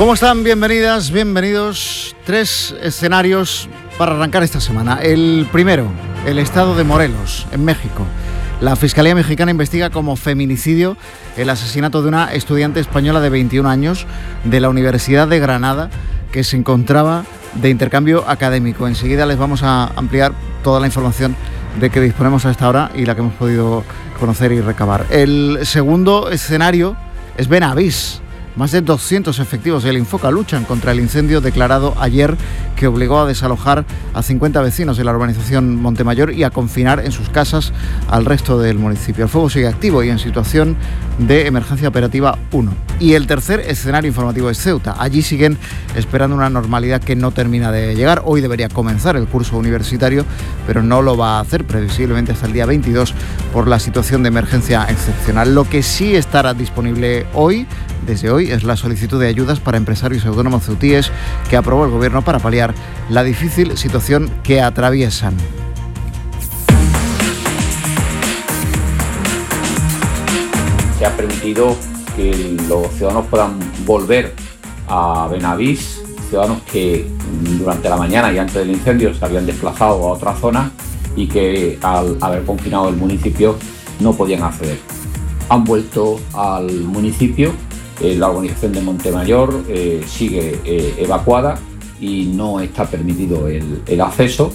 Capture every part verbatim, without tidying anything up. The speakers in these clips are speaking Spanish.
¿Cómo están? Bienvenidas, bienvenidos. Tres escenarios para arrancar esta semana. El primero, el estado de Morelos, en México. La Fiscalía Mexicana investiga como feminicidio el asesinato de una estudiante española de veintiún años de la Universidad de Granada que se encontraba de intercambio académico. Enseguida les vamos a ampliar toda la información de que disponemos a esta hora y la que hemos podido conocer y recabar. El segundo escenario es Benavís. Más de doscientos efectivos del Infoca luchan contra el incendio declarado ayer que obligó a desalojar a cincuenta vecinos de la urbanización Montemayor y a confinar en sus casas al resto del municipio. El fuego sigue activo y en situación de emergencia operativa uno. Y el tercer escenario informativo es Ceuta. Allí siguen esperando una normalidad que no termina de llegar. Hoy debería comenzar el curso universitario, pero no lo va a hacer previsiblemente hasta el día veintidós por la situación de emergencia excepcional. Lo que sí estará disponible hoy, desde hoy, es la solicitud de ayudas para empresarios autónomos ceutíes que aprobó el Gobierno para paliar la difícil situación que atraviesan. Se ha permitido que los ciudadanos puedan volver a Benavís, ciudadanos que durante la mañana y antes del incendio se habían desplazado a otra zona y que al haber confinado el municipio no podían acceder. Han vuelto al municipio. Eh, la urbanización de Montemayor eh, sigue eh, evacuada y no está permitido el, el acceso.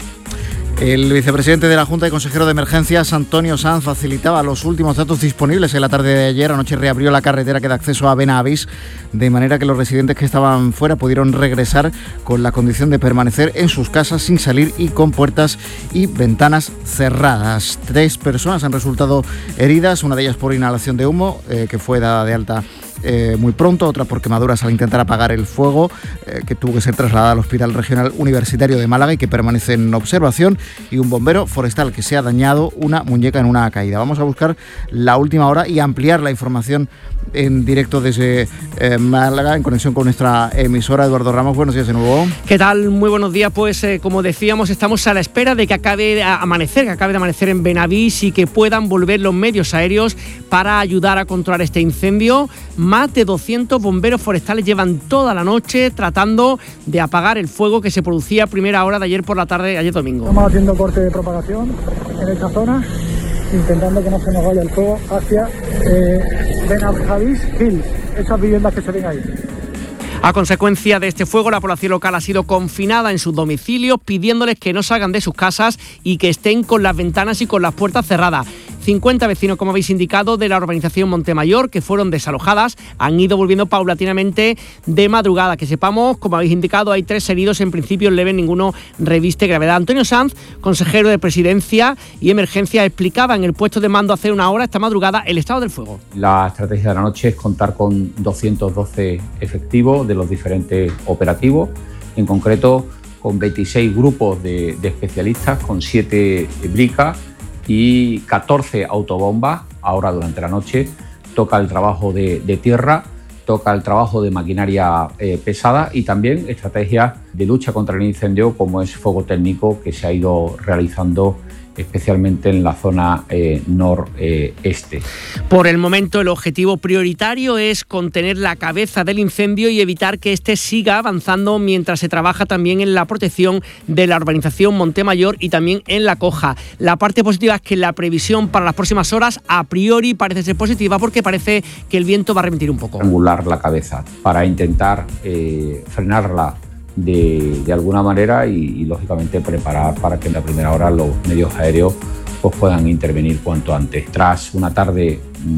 El vicepresidente de la Junta y consejero de Emergencias, Antonio Sanz, facilitaba los últimos datos disponibles en la tarde de ayer. Anoche reabrió la carretera que da acceso a Benavís, de manera que los residentes que estaban fuera pudieron regresar con la condición de permanecer en sus casas sin salir y con puertas y ventanas cerradas. Tres personas han resultado heridas, una de ellas por inhalación de humo, eh, que fue dada de alta Eh, muy pronto, otra por quemaduras al intentar apagar el fuego, eh, que tuvo que ser trasladada al Hospital Regional Universitario de Málaga y que permanece en observación, y un bombero forestal que se ha dañado una muñeca en una caída. Vamos a buscar la última hora y ampliar la información en directo desde eh, Málaga, en conexión con nuestra emisora. Eduardo Ramos, buenos días de nuevo. ¿Qué tal? Muy buenos días. Pues eh, como decíamos, estamos a la espera de que acabe de amanecer, que acabe de amanecer en Benavís y que puedan volver los medios aéreos para ayudar a controlar este incendio. Más de doscientos bomberos forestales llevan toda la noche tratando de apagar el fuego que se producía a primera hora de ayer por la tarde, ayer domingo. Estamos haciendo corte de propagación en esta zona, intentando que no se nos vaya el fuego hacia eh, Benavís Hills, esas viviendas que se ven ahí. A consecuencia de este fuego, la población local ha sido confinada en sus domicilios, pidiéndoles que no salgan de sus casas y que estén con las ventanas y con las puertas cerradas. cincuenta vecinos, como habéis indicado, de la urbanización Montemayor, que fueron desalojadas, han ido volviendo paulatinamente de madrugada. Que sepamos, como habéis indicado, hay tres heridos, en principio leves, ninguno reviste gravedad. Antonio Sanz, consejero de Presidencia y Emergencia, explicaba en el puesto de mando hace una hora, esta madrugada, el estado del fuego. La estrategia de la noche es contar con doscientos doce efectivos de los diferentes operativos, en concreto con veintiséis grupos de, de especialistas, con siete bricas y catorce autobombas. Ahora durante la noche toca el trabajo de, de tierra, toca el trabajo de maquinaria eh, pesada y también estrategias de lucha contra el incendio, como es fuego técnico, que se ha ido realizando especialmente en la zona eh, noreste. Por el momento, el objetivo prioritario es contener la cabeza del incendio y evitar que éste siga avanzando, mientras se trabaja también en la protección de la urbanización Montemayor y también en La Coja. La parte positiva es que la previsión para las próximas horas a priori parece ser positiva, porque parece que el viento va a remitir un poco. Angular la cabeza para intentar eh, frenarla De, de alguna manera y, y lógicamente preparar para que en la primera hora los medios aéreos pues, puedan intervenir cuanto antes. Tras una tarde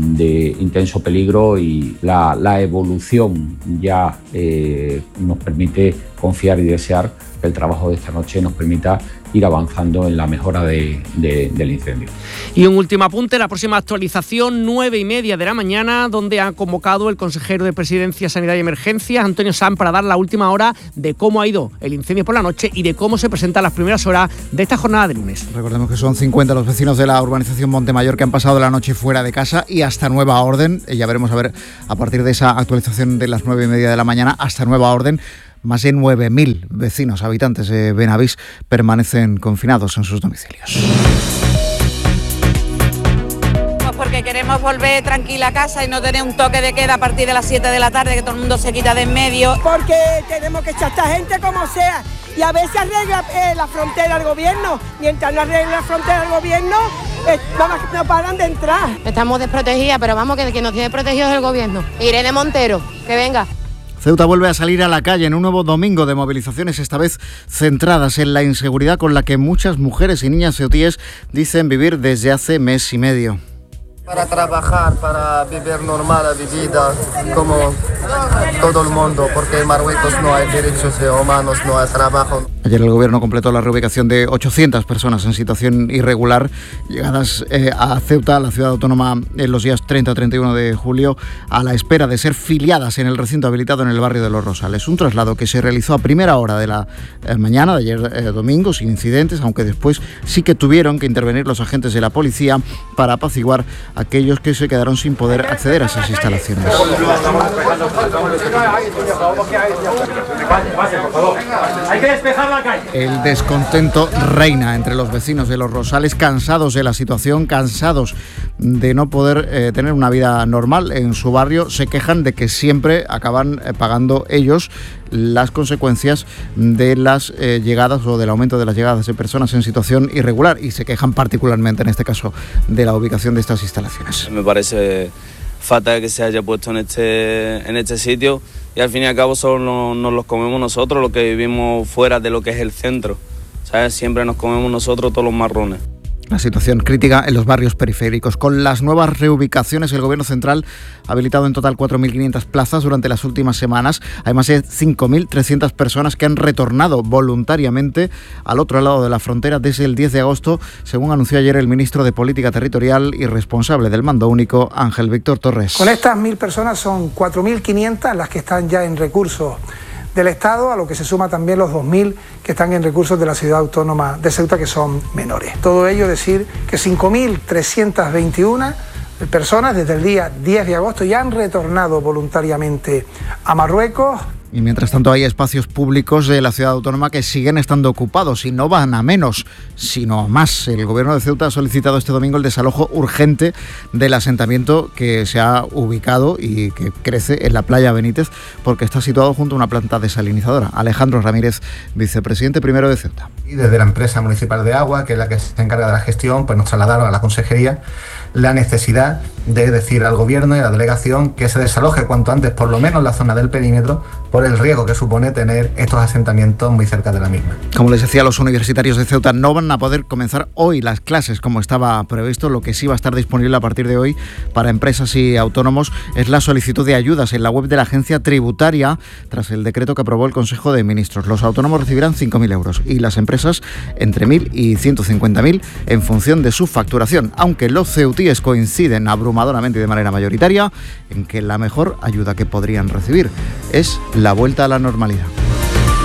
de intenso peligro y la, la evolución ya eh, nos permite confiar y desear que el trabajo de esta noche nos permita ir avanzando en la mejora de, de, del incendio. Y un último apunte, la próxima actualización, nueve y media de la mañana, donde ha convocado el consejero de Presidencia, Sanidad y Emergencias, Antonio Sanz, para dar la última hora de cómo ha ido el incendio por la noche y de cómo se presentan las primeras horas de esta jornada de lunes. Recordemos que son cincuenta los vecinos de la urbanización Montemayor que han pasado la noche fuera de casa y hasta nueva orden. Ya veremos a ver a partir de esa actualización de las nueve y media de la mañana, hasta nueva orden. Más de nueve mil vecinos, habitantes de Benavís, permanecen confinados en sus domicilios. Porque que queremos volver tranquila a casa y no tener un toque de queda a partir de las siete de la tarde, que todo el mundo se quita de en medio. Porque tenemos que echar a esta gente como sea y a ver si arregla eh, la frontera el gobierno. Mientras no arregla la frontera el gobierno, eh, vamos, no paran de entrar. Estamos desprotegidas, pero vamos, que, que nos tiene protegidos el gobierno. Irene Montero, que venga. Ceuta vuelve a salir a la calle en un nuevo domingo de movilizaciones, esta vez centradas en la inseguridad con la que muchas mujeres y niñas ceutíes dicen vivir desde hace mes y medio. Para trabajar, para vivir normal la vida como todo el mundo, porque en Marruecos no hay derechos humanos, no hay trabajo. Ayer el gobierno completó la reubicación de ochocientas personas en situación irregular llegadas eh, a Ceuta, la ciudad autónoma, en los días treinta a treinta y uno de julio, a la espera de ser filiadas en el recinto habilitado en el barrio de Los Rosales. Un traslado que se realizó a primera hora de la eh, mañana de ayer eh, domingo, sin incidentes, aunque después sí que tuvieron que intervenir los agentes de la policía para apaciguar a aquellos que se quedaron sin poder acceder a esas instalaciones. El descontento reina entre los vecinos de Los Rosales, cansados de la situación, cansados de no poder eh, tener una vida normal en su barrio. Se quejan de que siempre acaban eh, pagando ellos las consecuencias de las eh, llegadas o del aumento de las llegadas de personas en situación irregular, y se quejan particularmente en este caso de la ubicación de estas instalaciones. Me parece fatal que se haya puesto en este, en este sitio, y al fin y al cabo solo nos, nos los comemos nosotros, los que vivimos fuera de lo que es el centro, ¿sabes? Siempre nos comemos nosotros todos los marrones. La situación crítica en los barrios periféricos. Con las nuevas reubicaciones, el Gobierno central ha habilitado en total cuatro mil quinientas plazas durante las últimas semanas. Hay más de cinco mil trescientas personas que han retornado voluntariamente al otro lado de la frontera desde el diez de agosto, según anunció ayer el ministro de Política Territorial y responsable del Mando Único, Ángel Víctor Torres. Con estas mil personas son cuatro mil quinientas las que están ya en recursos del Estado, a lo que se suma también los dos mil que están en recursos de la ciudad autónoma de Ceuta, que son menores. Todo ello decir que cinco mil trescientas veintiuna personas desde el día diez de agosto ya han retornado voluntariamente a Marruecos. Y mientras tanto hay espacios públicos de la ciudad autónoma que siguen estando ocupados y no van a menos, sino a más. El Gobierno de Ceuta ha solicitado este domingo el desalojo urgente del asentamiento que se ha ubicado y que crece en la playa Benítez, porque está situado junto a una planta desalinizadora. Alejandro Ramírez, vicepresidente primero de Ceuta. Y desde la empresa municipal de agua, que es la que se encarga de la gestión, pues nos trasladaron a la consejería la necesidad de decir al Gobierno y a la delegación que se desaloje cuanto antes, por lo menos la zona del perímetro, por el riesgo que supone tener estos asentamientos muy cerca de la misma. Como les decía, los universitarios de Ceuta no van a poder comenzar hoy las clases como estaba previsto. Lo que sí va a estar disponible a partir de hoy para empresas y autónomos es la solicitud de ayudas en la web de la agencia tributaria, tras el decreto que aprobó el Consejo de Ministros. Los autónomos recibirán cinco mil euros y las empresas entre mil y ciento cincuenta mil en función de su facturación, aunque los ceutíes coinciden abrumadoramente y de manera mayoritaria en que la mejor ayuda que podrían recibir es la vuelta a la normalidad.